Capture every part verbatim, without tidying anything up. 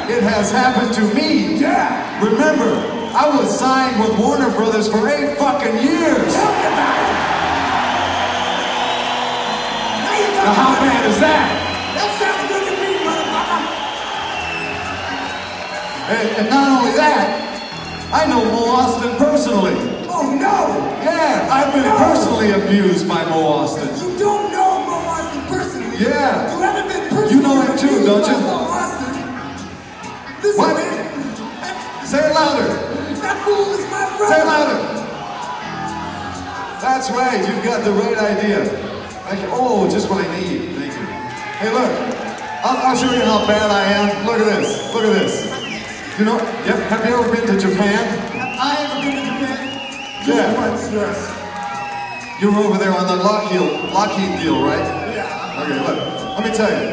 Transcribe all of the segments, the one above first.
It has happened to me. Yeah. Remember, I was signed with Warner Brothers for eight fucking years. Tell me about it. Now you Now how bad is that? That sounds good to me, motherfucker. And, and not only that, I know Mo Austin personally. Oh no! Yeah, I've been No. personally abused by Mo Austin. You don't know Mo Austin personally. Yeah. You haven't been personally You know him too, abused don't by you? Mo Austin. Listen, What? man. That, Say it louder. that fool is my brother. Say it louder. That's right, you've got the right idea. Thank you. Oh, just what I need. Thank you. Hey, look. I'll, I'll show you how bad I am. Look at this. Look at this. You know, yep, have you ever been to Japan? Have I ever been to Japan? Just Yeah. once, yes. You were over there on the Lockheed, Lockheed deal, right? Yeah. Okay, look. Let me tell you.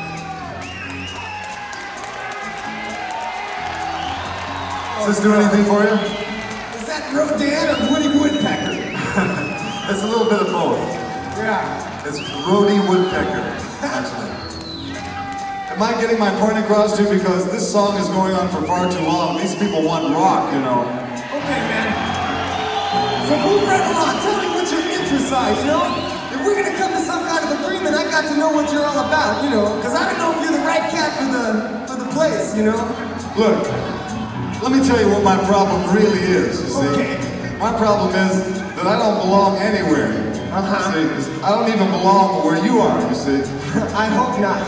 Does this do anything for you? Is that Rodan or Woody Woodpecker? It's a little bit of both. Yeah. It's Rhodey Woodpecker, actually. Am I getting my point across to you? Because this song is going on for far too long. These people want rock, you know. Okay, man. So move right along. Tell me what your interests are, you know? If we're gonna come to some kind of agreement, I got to know what you're all about, you know? Because I don't know if you're the right cat for the, for the place, you know? Look, let me tell you what my problem really is, you see. Okay. My problem is that I don't belong anywhere. Uh-huh. See, I don't even belong where you are, you see. I hope not.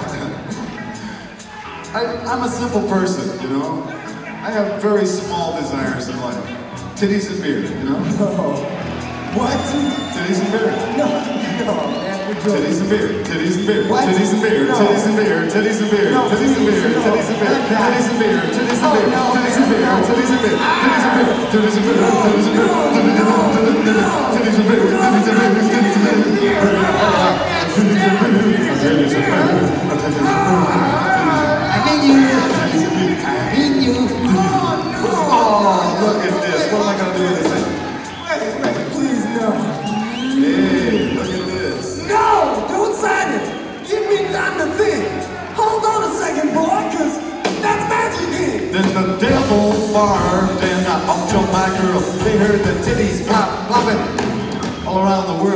I, I'm a simple person, you know. I have very small desires in life. Titties and beer, you know. No. What? Titties and beer. No, no, man, we're joking. Titties and beer. Titties and beer. What? Titties and beer. No. Titties and beer. Titties and beer. No, Titties and beer. please, no. Titties and beer. Not that. Titties and beer. Titties and Oh, beer. no, Titties and beer. no. Titties and beer. Titties and beer. Titties and beer. Titties and beer. No, no, Titties and beer. no, Titties and beer. no. Titties and beer. Titties and beer. Titties and beer. Titties and beer. I need you. I need you. Oh, look at this. What am I gonna do with this thing? Wait, wait, please, no. Hey, look at this. No! Don't sign it! Give me time to think! Hold on a second, boy, cause that's magic here! Then the devil barked and I bumped on my girl. They heard the titties plop, plopping all around the world.